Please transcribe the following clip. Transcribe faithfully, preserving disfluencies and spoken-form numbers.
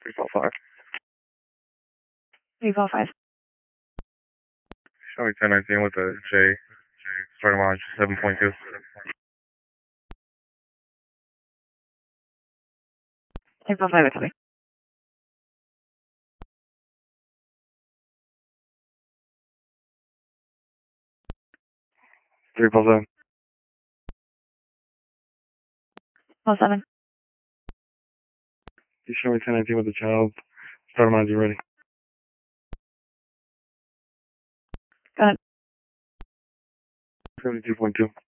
three four five. three four five. Show me ten nineteen with the J, starting mileage seven point two. three four five, copy. three four seven. four seven. You show me ten nineteen with the child, starting mileage ready. Got it. seventy-two point two.